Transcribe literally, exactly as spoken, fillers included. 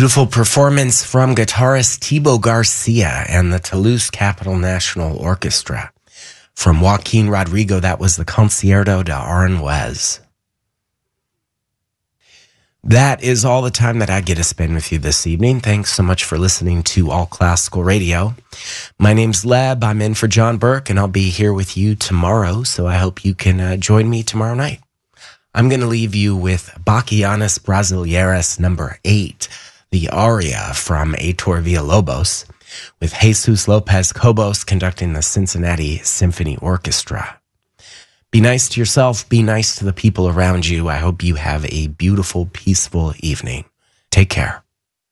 Beautiful performance from guitarist Thibaut Garcia and the Toulouse Capitol National Orchestra. From Joaquin Rodrigo, that was the Concierto de Aranjuez. That is all the time that I get to spend with you this evening. Thanks so much for listening to All Classical Radio. My name's Leb. I'm in for John Burke, and I'll be here with you tomorrow, so I hope you can uh, join me tomorrow night. I'm going to leave you with Bachianas Brasileiras number eight, the aria from Heitor Villa-Lobos, with Jesus Lopez Cobos conducting the Cincinnati Symphony Orchestra. Be nice to yourself. Be nice to the people around you. I hope you have a beautiful, peaceful evening. Take care.